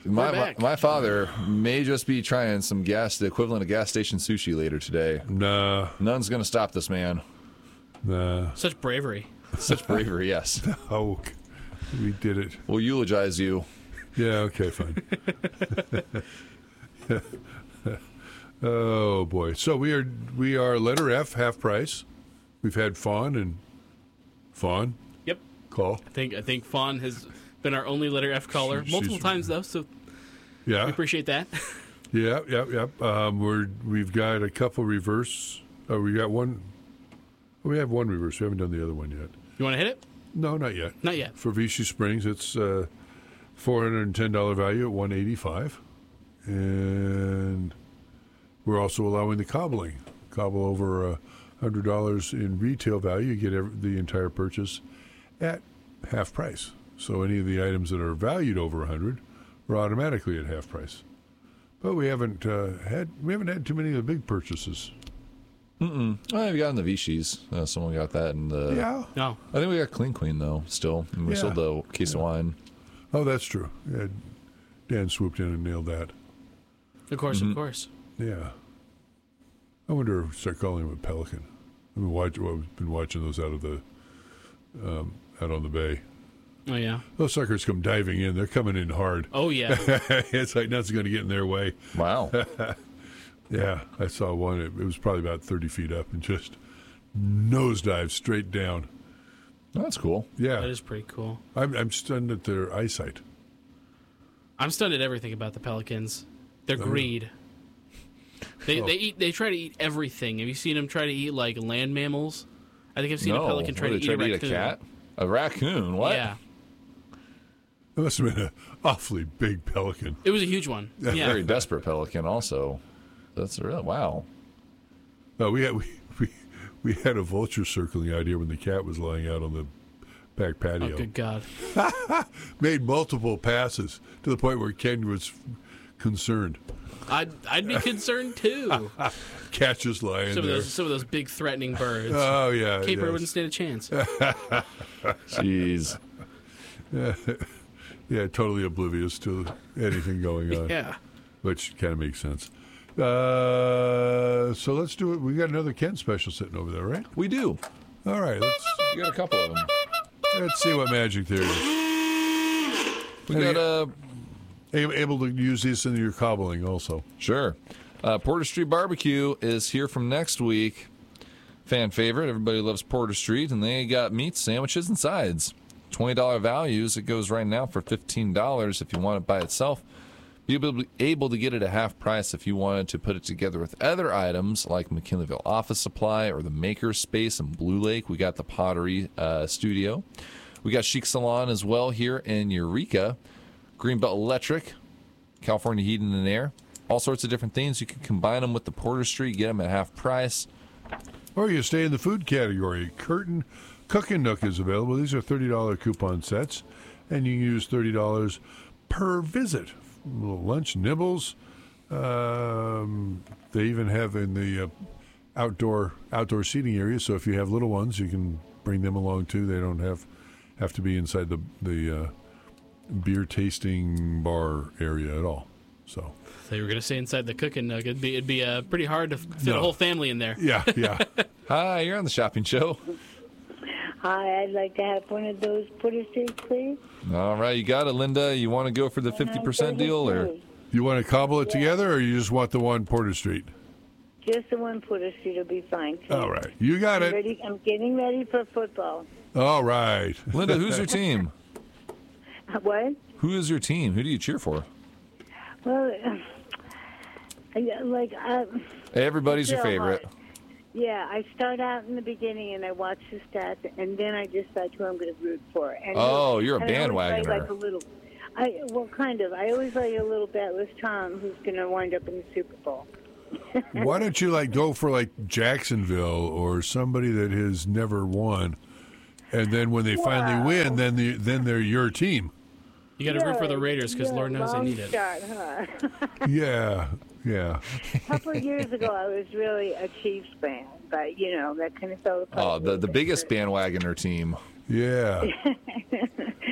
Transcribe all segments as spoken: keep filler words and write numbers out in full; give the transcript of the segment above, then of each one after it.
My, my my father may just be trying some gas, the equivalent of gas station sushi later today. Nah. None's going to stop this man. Nah. Such bravery. Such bravery, yes. Oh, we did it. We'll eulogize you. Yeah, okay, fine. Oh, boy. So we are we are letter F, half price. We've had Fawn and Fawn. Yep. Call. I think I think Fawn has been our only letter F caller She- multiple she's- times though, so Yeah. we appreciate that. Yeah, yeah, yeah. Um, we're we've got a couple reverse. Oh, we got one. We have one reverse. We haven't done the other one yet. You want to hit it? No, not yet. Not yet. For Vichy Springs, it's uh, four hundred and ten dollar value at one eighty five, and we're also allowing the cobbling. Cobble over a hundred dollars in retail value, you get every, the entire purchase at half price. So any of the items that are valued over a hundred are automatically at half price. But we haven't uh, had we haven't had too many of the big purchases. Mm-mm. Oh, we got in the Vichy's. Uh, someone got that in the. Yeah. No. I think we got Clean Queen though. Still, and we Yeah. sold the case of wine. Oh, that's true. Yeah, Dan swooped in and nailed that. Of course, Mhm. of course. Yeah. I wonder if start calling him a pelican. I've been, watch, well, I've been watching those out of the um, out on the bay. Oh yeah. Those suckers come diving in. They're coming in hard. Oh yeah. It's like nothing's going to get in their way. Wow. Yeah, I saw one. It, it was probably about thirty feet up and just nosedive straight down. That's cool. Yeah. That is pretty cool. I'm, I'm stunned at their eyesight. I'm stunned at everything about the pelicans. Their Oh. greed. They Oh. they eat. They try to eat everything. Have you seen them try to eat like land mammals? I think I've seen no. a pelican try What, to they eat a tried raccoon. to eat a cat? A raccoon? What? Yeah, That must have been an awfully big pelican. it was a huge one. Very Yeah, desperate pelican. Also, that's real. Wow. No, we had we, we we had a vulture circling out here when the cat was lying out on the back oh patio. good God. Made multiple passes to the point where Ken was concerned. I'd I'd be concerned too. Cat just lying Some of there. those some of those big threatening birds. Oh yeah, Caper yes. wouldn't stand a chance. Jeez. Yeah, totally oblivious to anything going on. Yeah. Which kind of makes sense. Uh, so let's do it. We got another Ken special sitting over there, right? We do. All right, let's We got a couple of them. let's see what magic there is. We got a. A- able to use this in your cobbling also. Sure. Uh, Porter Street Barbecue is here from next week. Fan favorite. Everybody loves Porter Street, and they got meat, sandwiches, and sides. twenty dollars values. It goes right now for fifteen dollars if you want it by itself. You'll be able to get it at half price if you wanted to put it together with other items like McKinleyville Office Supply or the Maker Space in Blue Lake. We got the Pottery uh, Studio. We got Chic Salon as well here in Eureka. Greenbelt Electric, California Heating and Air. All sorts of different things. You can combine them with the Porter Street, get them at half price. Or you stay in the food category. Curtin Cookin' Nook is available. These are thirty dollars coupon sets, and you can use thirty dollars per visit. Little lunch nibbles. Um, they even have in the uh, outdoor outdoor seating area. So if you have little ones, you can bring them along too. They don't have have to be inside the the uh, beer tasting bar area at all. So They were gonna say inside the cooking nug. It'd be it'd be uh, pretty hard to fit No. a whole family in there. yeah, yeah. Hi, you're on the shopping show. Hi, I'd like to have one of those Porter Streets, please. All right, you got it, Linda. You want to go for the fifty percent deal, or You want to cobble it together, or you just want the one Porter Street? Just the one Porter Street will be fine. Please. All right, you got I'm, it. ready, I'm getting ready for football. All right. Linda? Who's your team? What? Who is your team? Who do you cheer for? Well, I, like, uh, Everybody's your Still favorite. hard. yeah, I start out in the beginning and I watch the stats, and then I decide who I'm going to root for. And Oh, you're a and I always like, bandwagoner. like a little. I well, kind of. I always like a little bet with Tom, who's going to wind up in the Super Bowl. Why don't you like go for like Jacksonville or somebody that has never won, and then when they finally Wow. win, then the, then they're your team. You got to root for the Yeah, Raiders because yeah, Lord knows they long need it. Start, huh? Yeah, yeah. A couple of years ago, I was really a Chiefs fan, but you know that kind of fell apart. Oh, the the biggest bandwagoner team. Yeah.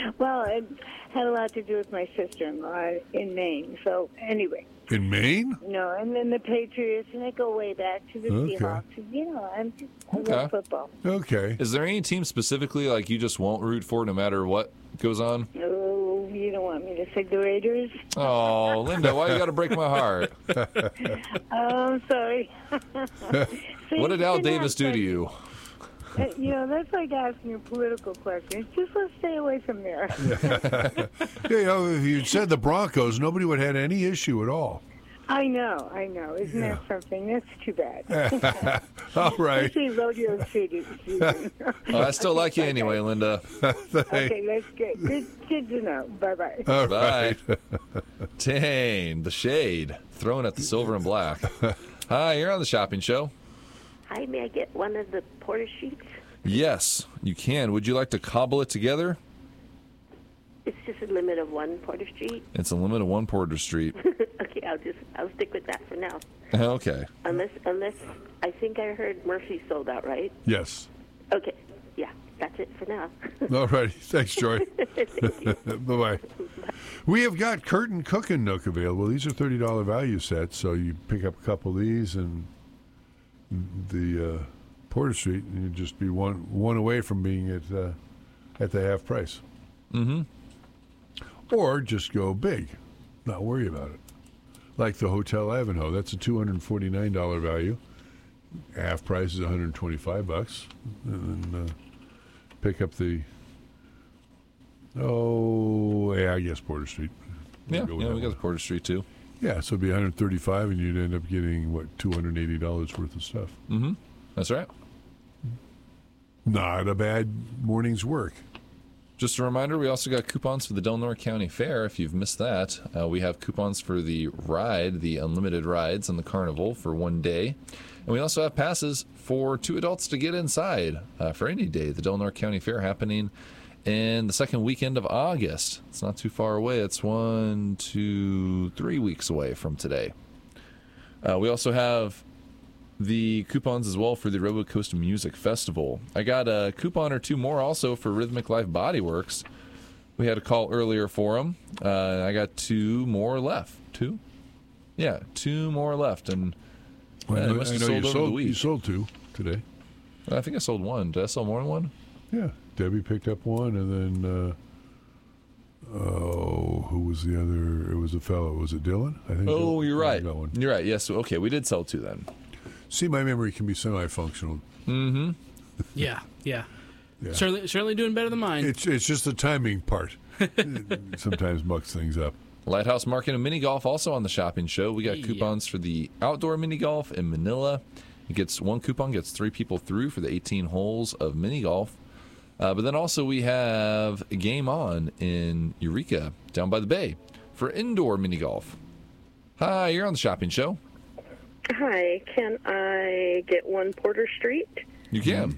Well, it had a lot to do with my sister-in-law in Maine. So anyway, In Maine? no, and then the Patriots, and I go way back to the Okay. Seahawks. You know, I'm just, I Okay. love football. Okay. Is there any team specifically like you just won't root for no matter what goes on? Oh, you don't want me to say the Raiders? Oh, Linda, why you got to break my heart? Oh, I'm sorry. See, What did Al you can Davis ask do to that- you? uh, You know, that's like asking a political question. Just let's stay away from there. Yeah, you know, if you said the Broncos, nobody would have had any issue at all. I know, I know. Isn't Yeah. that something? That's too bad. All right. Especially rodeo season. Oh, I still like you anyway, Linda. Okay, that's good. Good, good to know. Bye-bye. All Bye. right. Dang, the shade thrown at the silver and black. Hi, you're on the shopping show. Hi, may I get one of the porter sheets? Yes, you can. Would you like to cobble it together? It's just a limit of one porter sheet. It's a limit of one Porter Street. Okay, I'll just I'll stick with that for now. Okay. Unless unless I think I heard Murphy sold out, right? Yes. Okay, yeah, that's it for now. All right. Thanks, Joy. Bye-bye. We have got Curtin Cooking Nook available. These are thirty dollars value sets, so you pick up a couple of these and the uh, Porter Street, and you'd just be one one away from being at uh, at the half price. Mm-hmm. Or just go big, not worry about it. Like the Hotel Ivanhoe, that's a two hundred forty-nine dollars value. Half price is one hundred twenty-five bucks, and then uh, pick up the. Oh, yeah, I guess Porter Street. We'll Yeah, go with yeah, that we got one. the Porter Street too. Yeah, so it'd be one hundred thirty-five, and you'd end up getting what two hundred eighty dollars worth of stuff. Mm-hmm. That's right. Not a bad morning's work. Just a reminder, we also got coupons for the Delnor County Fair. If you've missed that, uh, we have coupons for the ride, the unlimited rides on the Carnival for one day. And we also have passes for two adults to get inside uh, for any day. The Delnor County Fair happening in the second weekend of August. It's not too far away. It's one, two, three weeks away from today. Uh, we also have the coupons as well for the Robo Coast Music Festival. I got a coupon or two more also for Rhythmic Life Bodyworks. We had a call earlier for them. Uh, I got two more left. Two? Yeah, two more left. And Well, uh, I it know, must I have know sold you, over the sold, week. you sold two today. I think I sold one. Did I sell more than one? Yeah, Debbie picked up one, and then uh, oh, who was the other? It was a fellow. Was it Dylan? I think. Oh, Dylan- you're Dylan right. got one. You're right. Yes. Okay, we did sell two then. See, my memory can be semi-functional. Mm-hmm. Yeah, yeah. Yeah. Certainly, certainly doing better than mine. It's it's just the timing part. It sometimes mucks things up. Lighthouse Market and Mini Golf also on the shopping show. We got Yeah. coupons for the outdoor mini golf in Manila. It gets one coupon gets three people through for the eighteen holes of mini golf. Uh, but then also we have Game On in Eureka down by the bay for indoor mini golf. Hi, you're on the shopping show. Hi, can I get one Porter Street? You can.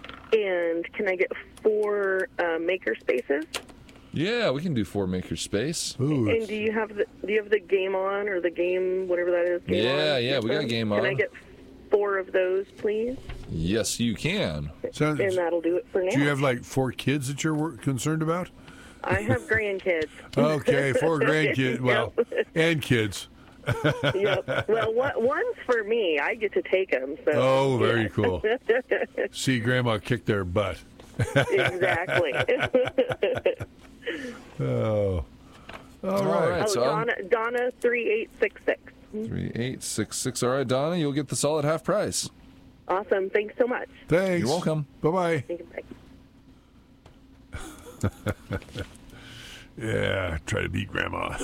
And can I get four uh, maker spaces? Yeah, we can do four maker space. Ooh, And it's- do you have the do you have the game on or the game whatever that is? Game Yeah, on? yeah, we got Game Can I On. get four of those, please? Yes, you can. sounds- And that'll do it for now. do you have like four kids that you're wor- concerned about? I have grandkids. Okay, four grandkids. Well, and kids. Yep. Well, what, one's for me. I get to take them. So. Oh, very yeah. cool. See Grandma kick their butt. Exactly. Oh, all All right. right. Oh, So I'm- Donna, Donna three eight six six. Three eight six six. All right, Donna, you'll get the solid half price. Awesome. Thanks so much. Thanks. You're welcome. Bye bye. Thank you. Bye. Yeah, try to beat Grandma.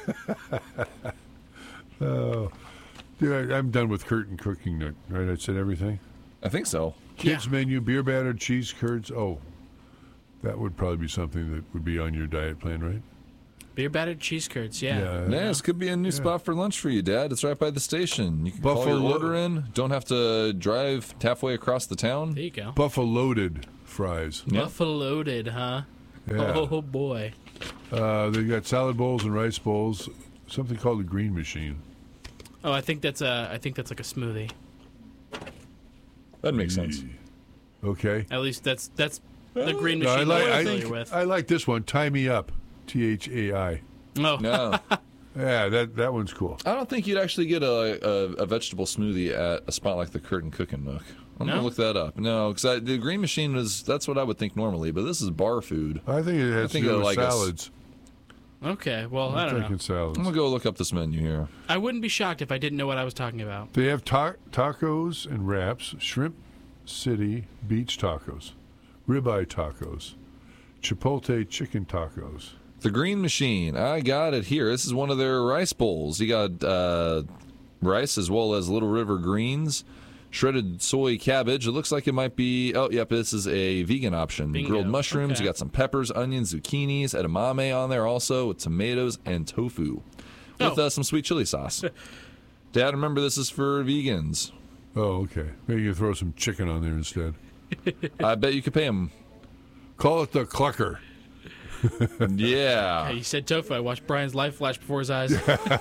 Oh, dude, I, I'm done with Curtin Cooking Nook. Right, I said everything. I think so. Kids Yeah. menu: beer battered cheese curds. Oh, that would probably be something that would be on your diet plan, right? Beer battered cheese curds. Yeah. Yeah. Yeah, this could be a new spot for lunch for you, Dad. It's right by the station. You can call Buffalo- your order in. Don't have to drive halfway across the town. There you go. Buffalo loaded fries. Yeah. Buffalo loaded, huh? Yeah. Oh boy. Uh, they got salad bowls and rice bowls. Something called the Green Machine. Oh, I think that's a. I think that's like a smoothie. That makes sense. Okay. At least that's that's The green No, machine I like I'm I, familiar with. I like this one. Tie Me Up. T H A I. No. No. Yeah, that that one's cool. I don't think you'd actually get a, a, a vegetable smoothie at a spot like the Curtin Cooking Nook. I'm No? gonna look that up. No, because the Green Machine is that's what I would think normally, but this is bar food. I think it has I think to do I with like us. salads. Okay, well, I I'm don't know. thinking salads. I'm gonna go look up this menu here. I wouldn't be shocked if I didn't know what I was talking about. They have ta- tacos and wraps, shrimp city beach tacos, ribeye tacos, chipotle chicken tacos. The Green Machine. I got it here. This is one of their rice bowls. You got uh, rice as well as Little River greens, shredded soy cabbage. It looks like it might be. Oh, yep. This is a vegan option. Bingo. Grilled mushrooms. Okay. You got some peppers, onions, zucchinis, edamame on there also with tomatoes and tofu with Oh. uh, some sweet chili sauce. Dad, remember this is for vegans. Oh, okay. Maybe you throw some chicken on there instead. I bet you could pay them. Call it the clucker. Yeah. Hey, you said tofu. I watched Brian's life flash before his eyes.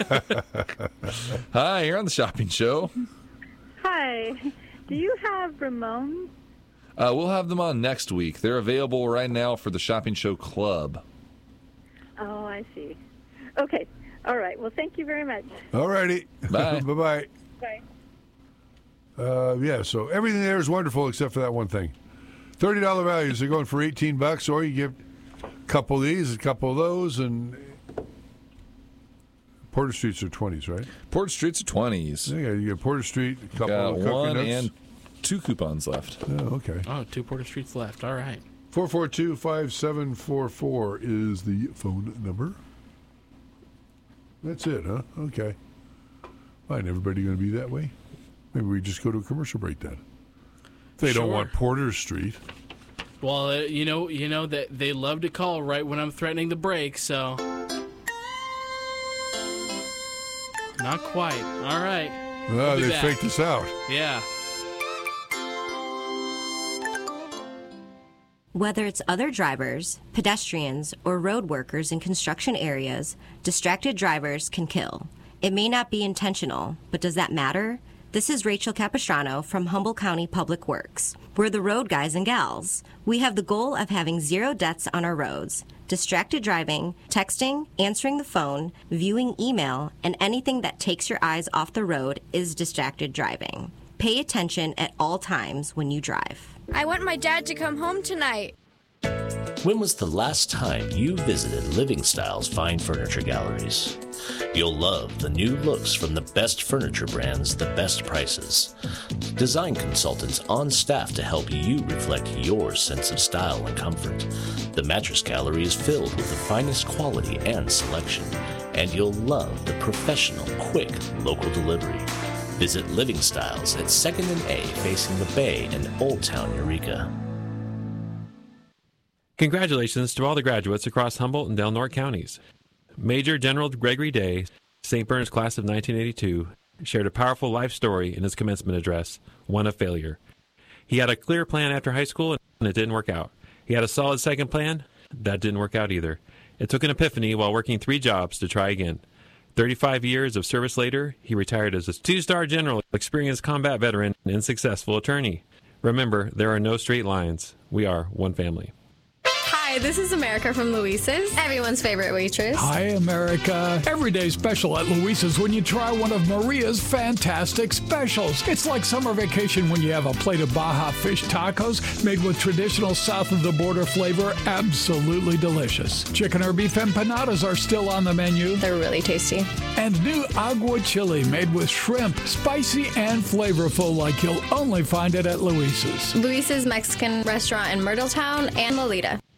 Hi, you're on the shopping show. Hi. Do you have Ramon? Uh, we'll have them on next week. They're available right now for the Shopping Show Club. Oh, I see. Okay. All right. Well, thank you very much. All righty. Bye. Bye-bye. Bye. Uh, yeah, so everything there is wonderful except for that one thing. thirty dollars values. They're going for eighteen bucks, or you get a couple of these, a couple of those, and Porter Streets are twenties, right? Porter Street's are twenties. Yeah, you get Porter Street, a couple Got of one coconuts. and two coupons left. Oh, okay. Oh, two Porter Streets left. All right. four four two, five seven four four is the phone number. That's it, huh? Okay. Fine. Everybody going to be that way? Maybe we just go to a commercial break then. If they don't Sure. want Porter Street. Well, uh, you know, you know that they love to call right when I'm threatening the break, so not quite. All right. Ah, be they back. faked us out. Yeah. Whether it's other drivers, pedestrians, or road workers in construction areas, distracted drivers can kill. It may not be intentional, but does that matter? This is Rachel Capistrano from Humboldt County Public Works. We're the road guys and gals. We have the goal of having zero deaths on our roads. Distracted driving, texting, answering the phone, viewing email, and anything that takes your eyes off the road is distracted driving. Pay attention at all times when you drive. I want my dad to come home tonight. When was the last time you visited Living Styles Fine Furniture Galleries? You'll love the new looks from the best furniture brands, the best prices. Design consultants on staff to help you reflect your sense of style and comfort. The mattress gallery is filled with the finest quality and selection, and you'll love the professional, quick, local delivery. Visit Living Styles at second and A facing the Bay in Old Town Eureka. Congratulations to all the graduates across Humboldt and Del Norte counties. Major General Gregory Day, Saint Bernard's class of nineteen eighty-two, shared a powerful life story in his commencement address, one of failure. He had a clear plan after high school, and it didn't work out. He had a solid second plan. That didn't work out either. It took an epiphany while working three jobs to try again. thirty-five years of service later, he retired as a two-star general, experienced combat veteran, and successful attorney. Remember, there are no straight lines. We are one family. Hi, this is America from Luisa's, everyone's favorite waitress. Hi, America. Every day special at Luisa's when you try one of Maria's fantastic specials. It's like summer vacation when you have a plate of Baja fish tacos made with traditional south-of-the-border flavor. Absolutely delicious. Chicken or beef empanadas are still on the menu. They're really tasty. And new agua chili made with shrimp, spicy and flavorful like you'll only find it at Luisa's. Luisa's Mexican restaurant in Myrtletown and Lolita.